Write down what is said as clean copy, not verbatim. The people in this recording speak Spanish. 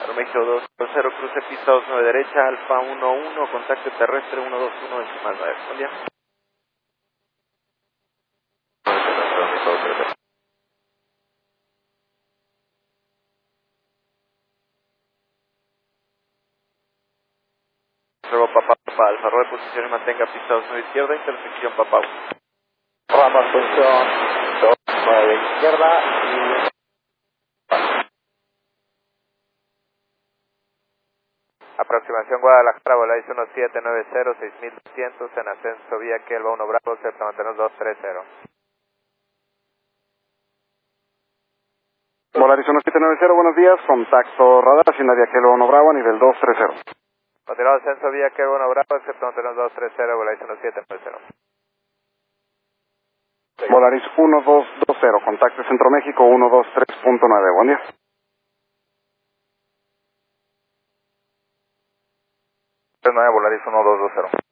México 220, cruce pista 29 derecha, Alfa 11, contacto terrestre 121 decimal 9. Buen día. Luego Papá Alfa, rueda de posición y mantenga pista 29 izquierda, intersección Papá 1. Rueda posición 29 izquierda y... Aproximación Guadalajara, Volaris 1790, 6200 en ascenso vía Kelva 1 Bravo, Certa mantener 230. Volaris 1790, buenos días, contacto radar, hacienda vía Kelva 1 Bravo, nivel 230. Continuado ascenso vía Kelva 1 Bravo, Certa mantener 230, Volaris 1790. Volaris 1220, contacto Centro México 123.9, buen día. 39, Volaris 1220.